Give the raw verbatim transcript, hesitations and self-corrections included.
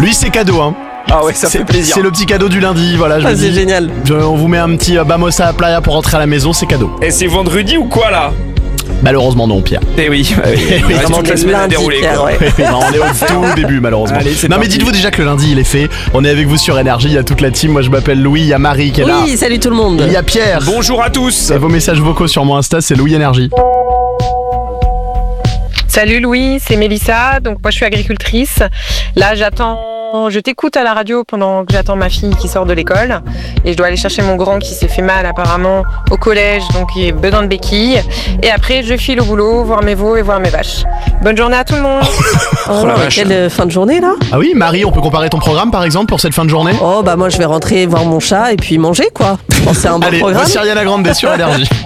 Lui, c'est cadeau, hein. Ah ouais, ça c'est, fait plaisir. C'est le petit cadeau du lundi, voilà. Je Ah, vous c'est dis. génial. Je- on vous met un petit euh, Vamos à la playa pour rentrer à la maison, c'est cadeau. Et c'est vendredi ou quoi là? Malheureusement, non, Pierre. Eh oui, il reste Vraiment toute la des semaine à lundis, dérouler. Pierre, quoi. ouais. Non, on est au tout début, malheureusement. Allez, c'est non, mais parti. dites-vous déjà que le lundi, il est fait. On est avec vous sur Énergie, il y a toute la team. Moi, je m'appelle Louis, il y a Marie qui est là. Oui, salut tout le monde. Il y a Pierre. Bonjour à tous. Et vos messages vocaux sur mon Insta, c'est Louis Énergie. Salut Louis, c'est Mélissa, donc moi je suis agricultrice. Là j'attends, je t'écoute à la radio pendant que j'attends ma fille qui sort de l'école et je dois aller chercher mon grand qui s'est fait mal apparemment au collège, donc il est besoin de béquilles. Et après je file au boulot, voir mes veaux et voir mes vaches. Bonne journée à tout le monde. Oh, la vache. quelle euh, fin de journée là. Ah oui, Marie, on peut comparer ton programme par exemple pour cette fin de journée? Oh bah moi je vais rentrer voir mon chat et puis manger quoi. Je pense que c'est un bon Allez, programme. voici Ariana Grande sur Énergie.